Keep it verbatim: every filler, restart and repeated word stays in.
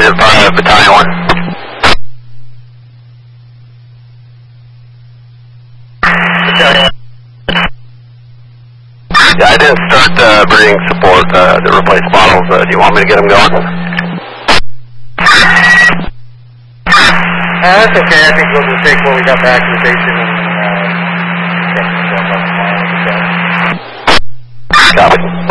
Unit five, Battalion one. Battalion. Yeah, I didn't start uh, bringing support uh, to replace bottles. Uh, do you want me to get them going? Uh, that's okay. I think we'll just take what we got back to the station and uh, check the stuff out tomorrow. Copy.